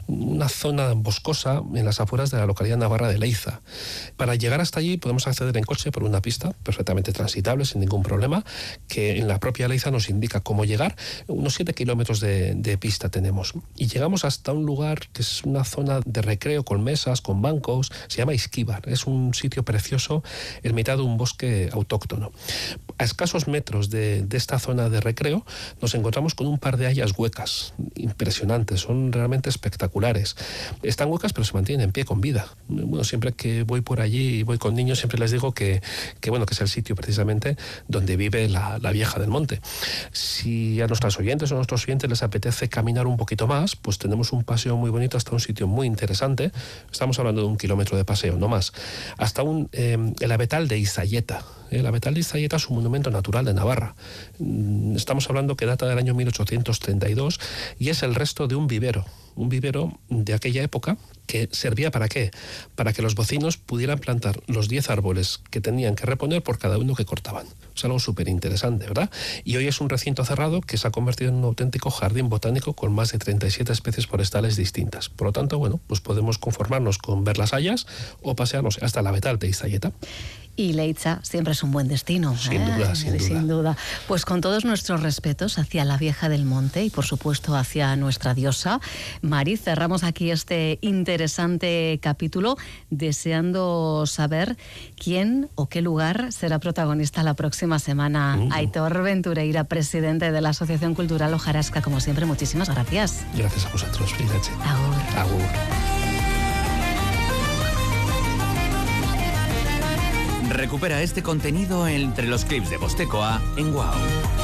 una zona boscosa en las afueras de la localidad navarra de Leiza. Para llegar hasta allí podemos acceder en coche por una pista perfectamente transitable, sin ningún problema, que en la propia Leiza nos indica cómo llegar. Unos 7 kilómetros de pista tenemos. Y llegamos hasta un lugar que es una zona de recreo con mesas, con bancos, se llama Izquíbar. Es un sitio precioso en mitad de un bosque autóctono. A escasos metros de esta zona de recreo nos encontramos con un par de hayas huecas, impresionantes, son realmente espectaculares. Están huecas pero se mantienen en pie con vida. Bueno, siempre que voy por allí y voy con niños siempre les digo que es el sitio precisamente donde vive la vieja del monte. Si a nuestras oyentes o a nuestros oyentes les apetece caminar un poquito más, pues tenemos un paseo muy bonito hasta un sitio muy interesante. Estamos hablando de 1 kilómetro de paseo, no más. Hasta el abetal de Izayeta. El abetal de Izayeta es un monumento natural de Navarra. Estamos hablando que data del año 1832 y es el resto de un vivero de aquella época que servía ¿para qué? Para que los vecinos pudieran plantar los 10 árboles que tenían que reponer por cada uno que cortaban. Es algo súper interesante, ¿verdad? Y hoy es un recinto cerrado que se ha convertido en un auténtico jardín botánico con más de 37 especies forestales distintas. Por lo tanto, bueno, pues podemos conformarnos con ver las hayas o pasearnos hasta el abetal de Izayeta. Y Leiza siempre es un buen destino. Sin duda. Pues con todos nuestros respetos hacia la vieja del monte y por supuesto hacia nuestra diosa, Mari, cerramos aquí este interesante capítulo deseando saber quién o qué lugar será protagonista la próxima semana. Aitor Ventureira, presidente de la Asociación Cultural Hojarasca, como siempre, muchísimas gracias. Gracias a vosotros. Fíjate. Agur. Agur. Recupera este contenido entre los clips de Bostecoa en Wow.